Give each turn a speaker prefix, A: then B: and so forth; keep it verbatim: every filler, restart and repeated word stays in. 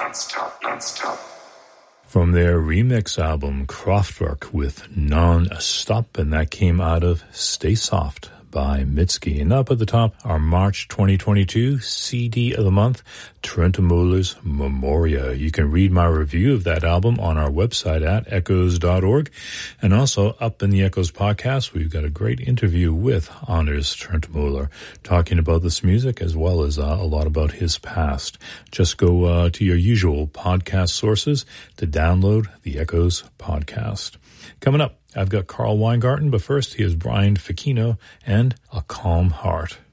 A: non-stop, non-stop.
B: From their remix album, Kraftwerk with Non-Stop, and that came out of Stay Soft by Mitski. And up at the top, our March twenty twenty-two C D of the month, Trentemøller's Memoria. You can read my review of that album on our website at echoes dot org. And also up in the Echoes podcast, we've got a great interview with Anders Trentemøller talking about this music as well as uh, a lot about his past. Just go uh, to your usual podcast sources to download the Echoes podcast. Coming up, I've got Carl Weingarten, but first here's Brian Ficino and A Calm Heart.